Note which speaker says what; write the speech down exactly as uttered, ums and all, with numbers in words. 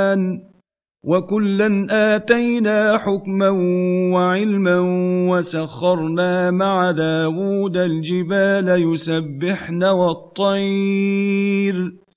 Speaker 1: القرآن وكلا آتينا حكما وعلما وسخرنا مع داود الجبال يسبحن والطير